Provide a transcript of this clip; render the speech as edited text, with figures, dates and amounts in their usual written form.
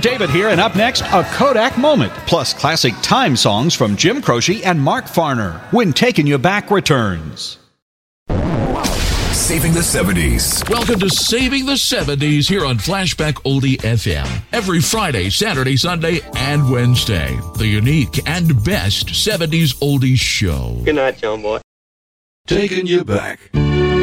David here, and up next, a Kodak moment, plus classic time songs from Jim Croce and Mark Farner. When Taking You Back returns. Saving the 70s. Welcome to Saving the 70s here on Flashback Oldie FM. Every Friday, Saturday, Sunday, and Wednesday. The unique and best 70s oldies show. Good night, John Boy. Taking you back.